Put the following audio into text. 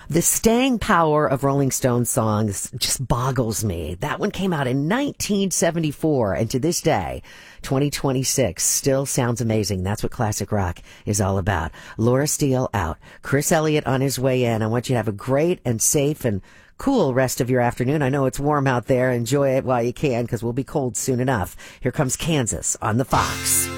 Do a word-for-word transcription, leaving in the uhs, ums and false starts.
The staying power of Rolling Stones songs just boggles me. That one came out in nineteen seventy-four, and to this day, twenty twenty-six, still sounds amazing. That's what classic rock is all about. Laura Steele out. Chris Elliott on his way in. I want you to have a great and safe and cool rest of your afternoon. I know it's warm out there. Enjoy it while you can, because we'll be cold soon enough. Here comes Kansas on the Fox.